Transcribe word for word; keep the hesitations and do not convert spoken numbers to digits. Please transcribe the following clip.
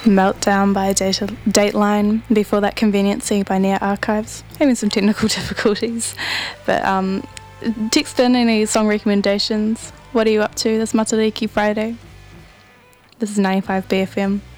Meltdown by Data, Dateline. Before that, Conveniency by Near Archives. Having some technical difficulties. But um, text in any song recommendations. What are you up to this Matariki Friday? This is ninety-five B F M.